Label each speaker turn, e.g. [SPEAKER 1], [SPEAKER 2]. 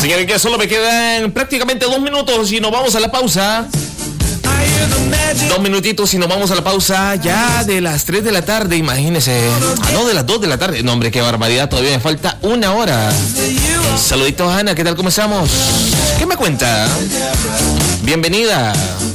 [SPEAKER 1] Señores, que solo me quedan prácticamente 2 minutos y nos vamos a la pausa. 2 minutitos y nos vamos a la pausa ya de las 3 de la tarde, imagínense. No, de las 2 de la tarde. No, hombre, qué barbaridad, todavía me falta 1 hora. Saluditos, Ana, ¿qué tal? ¿Cómo estamos? ¿Qué me cuenta? Bienvenida.